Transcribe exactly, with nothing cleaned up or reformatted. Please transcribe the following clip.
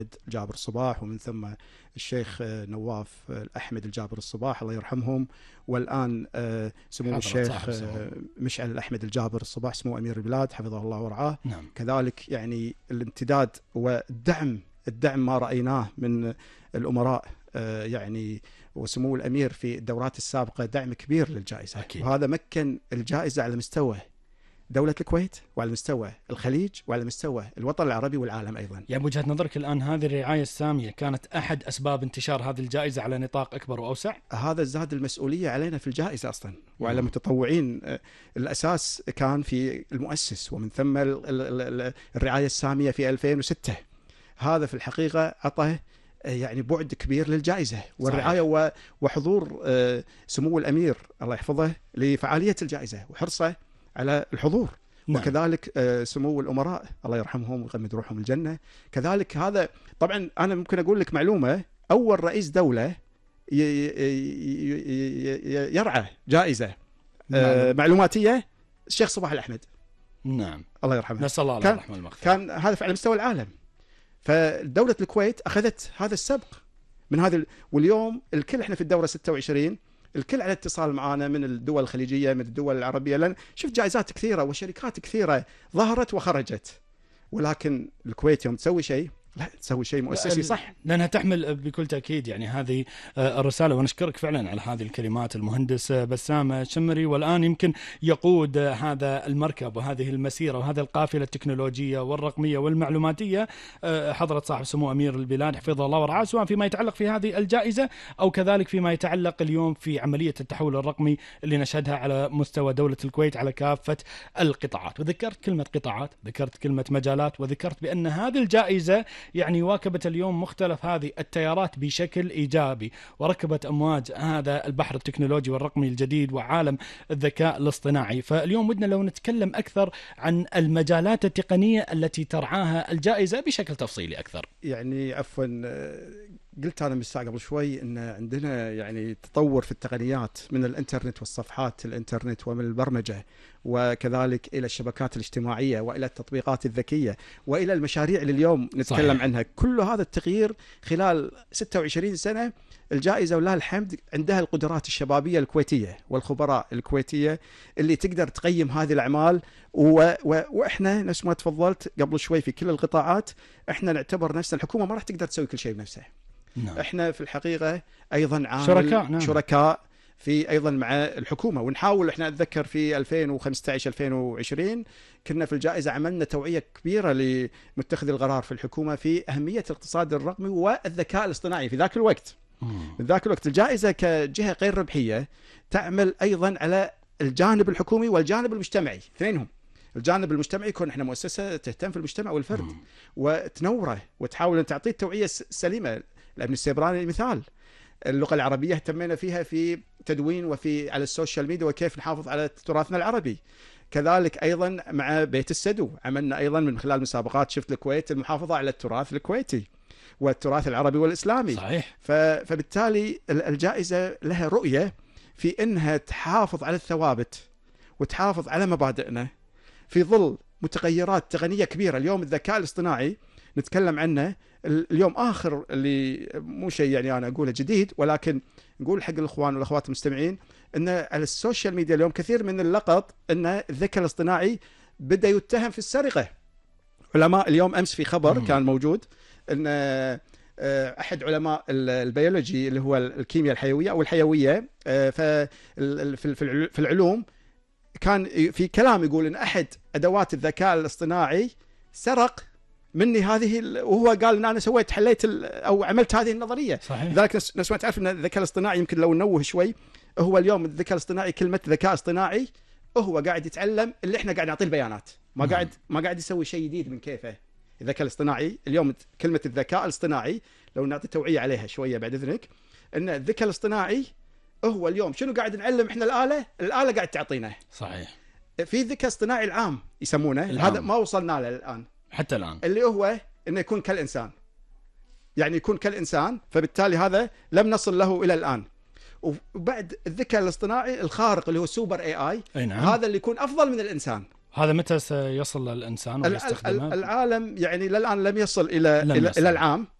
جابر الصباح، ومن ثم الشيخ نواف الأحمد الجابر الصباح الله يرحمهم، والآن سمو الشيخ مشعل الأحمد الجابر الصباح سمو أمير البلاد حفظه الله ورعاه. نعم. كذلك يعني الامتداد والدعم الدعم ما رأيناه من الأمراء يعني وسمو الأمير في الدورات السابقة دعم كبير للجائزة. أكيد. وهذا مكن الجائزة على مستوى دولة الكويت وعلى مستوى الخليج وعلى مستوى الوطن العربي والعالم أيضا. يعني بوجهة نظرك الآن هذه الرعاية السامية كانت أحد أسباب انتشار هذه الجائزة على نطاق أكبر وأوسع؟ هذا زاد المسؤولية علينا في الجائزة أصلا وعلى متطوعين. الأساس كان في المؤسس، ومن ثم الرعاية السامية في ألفين وستة. هذا في الحقيقة عطى يعني بعد كبير للجائزة والرعاية وحضور سمو الأمير الله يحفظه لفعالية الجائزة وحرصه على الحضور. نعم. وكذلك سمو الأمراء الله يرحمهم ويغمد روحهم الجنة. كذلك هذا طبعا أنا ممكن أقول لك معلومة، أول رئيس دولة يرعى جائزة نعم. معلوماتية الشيخ صباح الأحمد. نعم الله يرحمه. نسأل الله كان, الرحمة والمغفرة. كان هذا على مستوى العالم. فدولة الكويت أخذت هذا السبق من هذا، واليوم الكل احنا في الدورة ستة وعشرين الكل على اتصال معنا من الدول الخليجية من الدول العربية، لأن شفت جائزات كثيرة وشركات كثيرة ظهرت وخرجت، ولكن الكويت يوم تسوي شيء لا تسوي شيء مؤسسي صح، لأنها تحمل بكل تأكيد يعني هذه الرسالة. ونشكرك فعلا على هذه الكلمات المهندس بسام الشمري. والآن يمكن يقود هذا المركب وهذه المسيرة وهذا القافلة التكنولوجية والرقمية والمعلوماتية حضرة صاحب سمو أمير البلاد حفظه الله ورعاه، سواء فيما يتعلق في هذه الجائزة أو كذلك فيما يتعلق اليوم في عملية التحول الرقمي اللي نشهدها على مستوى دولة الكويت على كافة القطاعات. وذكرت كلمة قطاعات، ذكرت كلمة مجالات، وذكرت بأن هذه الجائزة يعني واكبت اليوم مختلف هذه التيارات بشكل إيجابي، وركبت أمواج هذا البحر التكنولوجي والرقمي الجديد وعالم الذكاء الاصطناعي. فاليوم ودنا لو نتكلم أكثر عن المجالات التقنية التي ترعاها الجائزة بشكل تفصيلي أكثر. يعني عفوا قلت أنا مستعجل قبل شوي أن عندنا يعني تطور في التقنيات من الإنترنت والصفحات الإنترنت ومن البرمجة وكذلك إلى الشبكات الاجتماعية وإلى التطبيقات الذكية وإلى المشاريع اللي اليوم نتكلم صحيح. عنها. كل هذا التغيير خلال ستة وعشرين سنة الجائزة ولله الحمد عندها القدرات الشبابية الكويتية والخبراء الكويتية اللي تقدر تقيم هذه الأعمال و... و... وإحنا نفس ما تفضلت قبل شوي في كل القطاعات إحنا نعتبر نفسنا الحكومة ما راح تقدر تسوي كل شيء بنفسها. نعم. إحنا في الحقيقة أيضا عامل شركاء نعم. شركاء في أيضا مع الحكومة، ونحاول إحنا أتذكر في ألفين وخمسة عشر ألفين وعشرين كنا في الجائزة عملنا توعية كبيرة لمتخذ القرار في الحكومة في أهمية الاقتصاد الرقمي والذكاء الاصطناعي في ذاك الوقت. في ذاك الوقت الجائزة كجهة غير ربحية تعمل أيضا على الجانب الحكومي والجانب المجتمعي اثنينهم. الجانب المجتمعي يكون احنا مؤسسة تهتم في المجتمع والفرد مم. وتنوره وتحاول أن تعطيه التوعية السليمة. الابن السيبراني مثال، اللغة العربية اهتمينا فيها في تدوين وفي على السوشيال ميديا وكيف نحافظ على تراثنا العربي. كذلك أيضا مع بيت السدو عملنا أيضا من خلال مسابقات شفت الكويت المحافظة على التراث الكويتي والتراث العربي والإسلامي. صحيح. فبالتالي الجائزة لها رؤية في أنها تحافظ على الثوابت وتحافظ على مبادئنا في ظل متغيرات تقنية كبيرة. اليوم الذكاء الاصطناعي نتكلم عنه اليوم آخر اللي مو شيء يعني أنا أقوله جديد، ولكن نقول حق الإخوان والأخوات المستمعين أن على السوشيال ميديا اليوم كثير من اللقط أن الذكاء الاصطناعي بدأ يتهم في السرقة. علماء اليوم أمس في خبر م. كان موجود أن أحد علماء البيولوجي اللي هو الكيمياء الحيوية أو الحيوية في العلوم كان في كلام يقول أن أحد أدوات الذكاء الاصطناعي سرق مني هذه، وهو قال ان انا سويت حليت او عملت هذه النظريه. لذلك ناس ما تعرف ان الذكاء الاصطناعي يمكن لو ننوه شوي، هو اليوم الذكاء الاصطناعي كلمه ذكاء اصطناعي هو قاعد يتعلم اللي احنا قاعد نعطيه البيانات، ما قاعد ما قاعد يسوي شيء جديد من كيفه. الذكاء الاصطناعي اليوم كلمه الذكاء الاصطناعي لو نعطي توعيه عليها شويه بعد اذنك، ان الذكاء الاصطناعي هو اليوم شنو قاعد نعلم احنا الاله، الاله قاعد تعطينا. صحيح. في الذكاء الاصطناعي العام يسمونه العام. هذا ما وصلنا له الان حتى الآن، اللي هو إنه يكون كالإنسان، يعني يكون كالإنسان، فبالتالي هذا لم نصل له إلى الآن. وبعد الذكاء الاصطناعي الخارق اللي هو سوبر اي اي، نعم. هذا اللي يكون أفضل من الإنسان. هذا متى سيصل للإنسان ال- ال- ويستخدمه؟ العالم يعني للآن لم يصل إلى لم إلى يصل. إلى العام